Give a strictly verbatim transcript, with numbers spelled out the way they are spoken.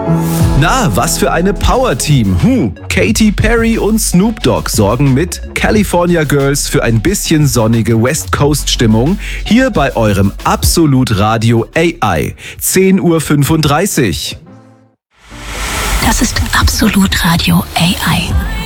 Na, was für eine Power-Team. Hm. Katy Perry und Snoop Dogg sorgen mit California Girls für ein bisschen sonnige West Coast-Stimmung hier bei eurem Absolut Radio A I. zehn Uhr fünfunddreißig. Das ist Absolut Radio A I.